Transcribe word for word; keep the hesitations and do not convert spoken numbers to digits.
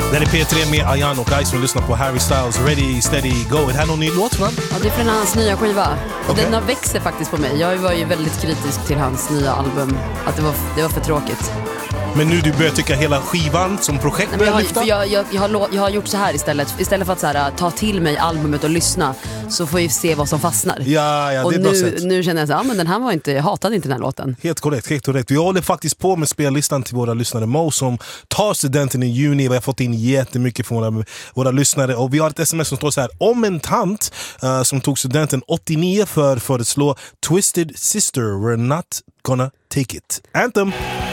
Det är P tre med Ayan och Ice som lyssnar på Harry Styles Ready, Steady, Go. Är det här någon ny låt, va? Ja, det är från hans nya skiva. Och Okay. den har växer faktiskt på mig. Jag var ju väldigt kritisk till hans nya album. Att det var, det var för tråkigt. Men nu du börjar tycka hela skivan som projekt Nej, men jag, börjar har, lyfta? för jag, jag, jag, har, lo- jag har gjort så här istället. Istället för att så här, ta till mig albumet och lyssna, så får jag se vad som fastnar. Ja, ja, och det är bra nu, sätt. nu känner jag så här, ja, men den här var inte, jag hatade inte den här låten. Helt korrekt, helt korrekt. Vi håller faktiskt på med spellistan till våra lyssnare Mo som tar studenten i juni. Vi har fått in jättemycket från våra, våra lyssnare och vi har ett sms som står så här: om en tant uh, som tog studenten åttionio för föreslå Twisted Sister, We're Not Gonna Take It. Anthem!